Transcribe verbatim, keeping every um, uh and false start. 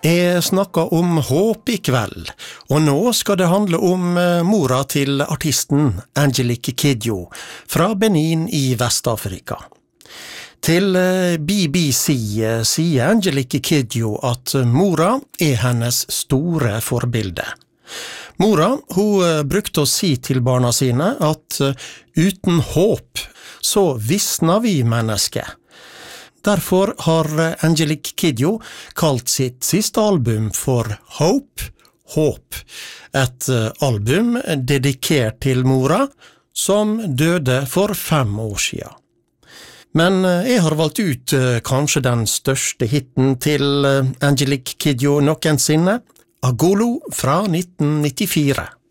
Jeg snakker om håp I kveld, og nå skal det handle om mora til artisten Angelique Kidjo fra Benin I Vest-Afrika. Til B B C sier Angelique Kidjo at mora er hennes store forbilde. Mora, hun brukte å si til barna sine at uten håp så visner vi mennesker. Derfor har Angelique Kidjo kalt sitt siste album for Hope, Håp, et album dedikert til mora som døde for fem år siden. Men jeg har valgt ut kanskje den største hitten til Angelique Kidjo noensinne, Agolo fra nitten nittifire.